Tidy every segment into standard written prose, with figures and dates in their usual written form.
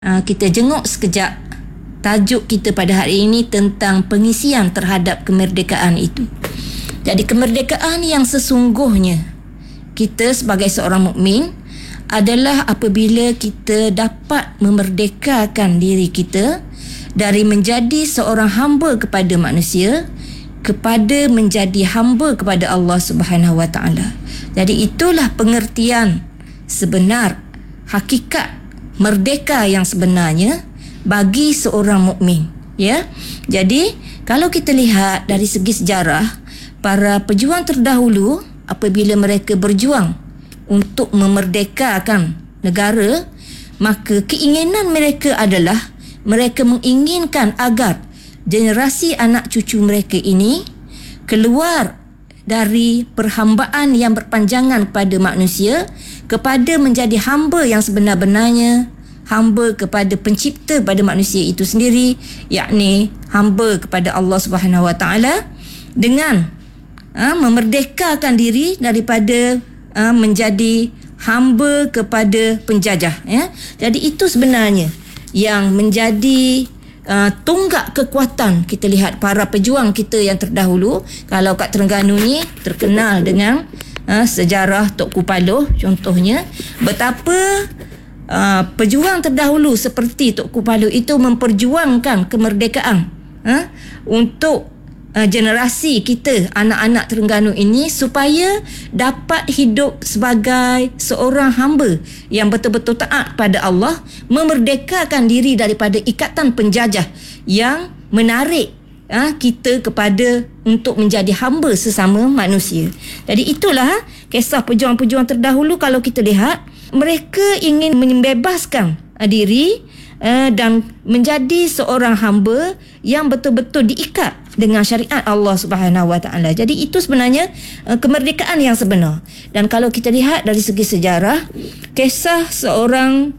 Kita jenguk sekejap tajuk kita pada hari ini tentang pengisian terhadap kemerdekaan itu. Jadi kemerdekaan yang sesungguhnya kita sebagai seorang mukmin adalah apabila kita dapat memerdekakan diri kita dari menjadi seorang hamba kepada manusia kepada menjadi hamba kepada Allah Subhanahu Wa Taala. Jadi itulah pengertian sebenar, hakikat merdeka yang sebenarnya bagi seorang mukmin, ya. Jadi kalau kita lihat dari segi sejarah, para pejuang terdahulu apabila mereka berjuang untuk memerdekakan negara, maka keinginan mereka adalah mereka menginginkan agar generasi anak cucu mereka ini keluar dari perhambaan yang berpanjangan kepada manusia kepada menjadi hamba yang sebenar-benarnya, hamba kepada pencipta pada manusia itu sendiri, yakni hamba kepada Allah Subhanahu Wa Taala, dengan memerdekakan diri daripada menjadi hamba kepada penjajah, ya. Jadi itu sebenarnya yang menjadi tunggak kekuatan. Kita lihat para pejuang kita yang terdahulu. Kalau kat Terengganu ni terkenal dengan sejarah Tok Kupaloh contohnya, betapa pejuang terdahulu seperti Tok Kupaloh itu memperjuangkan kemerdekaan untuk generasi kita, anak-anak Terengganu ini, supaya dapat hidup sebagai seorang hamba yang betul-betul taat pada Allah, memerdekakan diri daripada ikatan penjajah yang menarik kita kepada untuk menjadi hamba sesama manusia. Jadi itulah kisah pejuang-pejuang terdahulu. Kalau kita lihat, mereka ingin membebaskan diri dan menjadi seorang hamba yang betul-betul diikat dengan syariat Allah Subhanahu Wa Taala. Jadi itu sebenarnya kemerdekaan yang sebenar. Dan kalau kita lihat dari segi sejarah, kisah seorang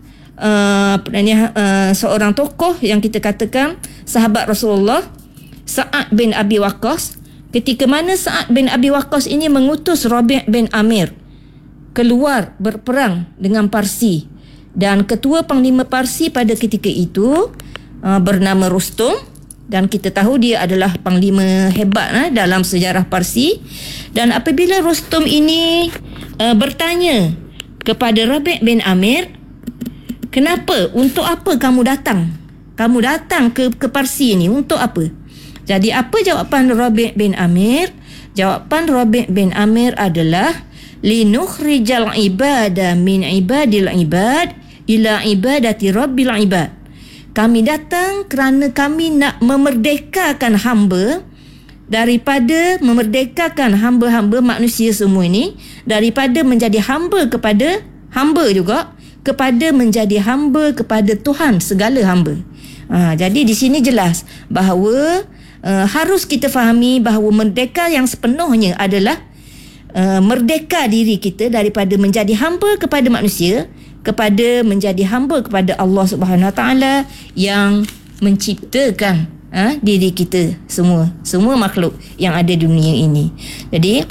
seorang tokoh yang kita katakan sahabat Rasulullah, Sa'ad bin Abi Waqqas, ketika mana Sa'ad bin Abi Waqqas ini mengutus Rabi' bin Amir keluar berperang dengan Parsi, dan ketua panglima Parsi pada ketika itu bernama Rustum, dan kita tahu dia adalah panglima hebat dalam sejarah Parsi. Dan apabila Rustum ini bertanya kepada Rabi' bin Amir, kenapa, untuk apa kamu datang? Kamu datang ke Parsi ini untuk apa? Jadi apa jawapan Rabi' bin Amir? Jawapan Rabi' bin Amir adalah linukhrijal ibada min ibadil ibad ila ibadati rabbil ibad. Kami datang kerana kami nak memerdekakan hamba daripada memerdekakan hamba-hamba manusia semua ini daripada menjadi hamba kepada hamba juga kepada menjadi hamba kepada Tuhan segala hamba. Jadi di sini jelas bahawa harus kita fahami bahawa merdeka yang sepenuhnya adalah merdeka diri kita daripada menjadi hamba kepada manusia kepada menjadi hamba kepada Allah Subhanahu Wa Taala yang menciptakan diri kita semua makhluk yang ada di dunia ini. Jadi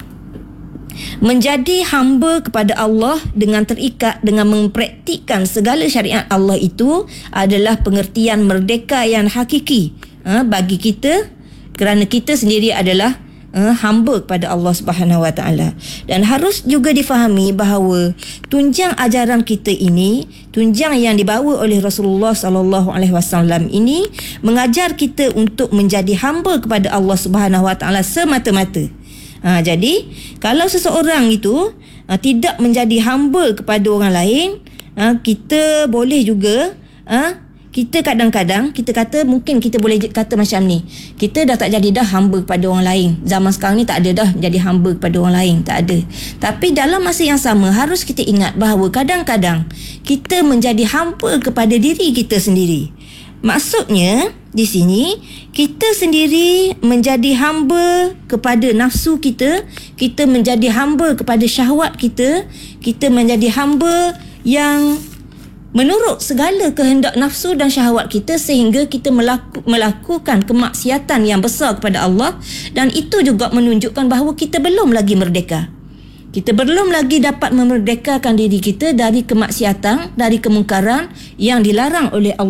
menjadi hamba kepada Allah dengan terikat dengan mempraktikkan segala syariat Allah itu adalah pengertian merdeka yang hakiki bagi kita, kerana kita sendiri adalah hamba kepada Allah Subhanahu Wa Taala. Dan harus juga difahami bahawa tunjang ajaran kita ini, tunjang yang dibawa oleh Rasulullah sallallahu alaihi wasallam ini mengajar kita untuk menjadi hamba kepada Allah Subhanahu Wa Taala semata-mata. Jadi kalau seseorang itu tidak menjadi hamba kepada orang lain, kita boleh juga kita kadang-kadang kita kata, mungkin kita boleh kata macam ni, kita dah tak jadi dah hamba kepada orang lain. Zaman sekarang ni tak ada dah jadi hamba kepada orang lain, tak ada. Tapi dalam masa yang sama harus kita ingat bahawa kadang-kadang kita menjadi hamba kepada diri kita sendiri. Maksudnya di sini kita sendiri menjadi hamba kepada nafsu kita, kita menjadi hamba kepada syahwat kita, kita menjadi hamba yang menurut segala kehendak nafsu dan syahwat kita, sehingga kita melakukan kemaksiatan yang besar kepada Allah. Dan itu juga menunjukkan bahawa kita belum lagi merdeka. Kita belum lagi dapat memerdekakan diri kita dari kemaksiatan, dari kemungkaran yang dilarang oleh Allah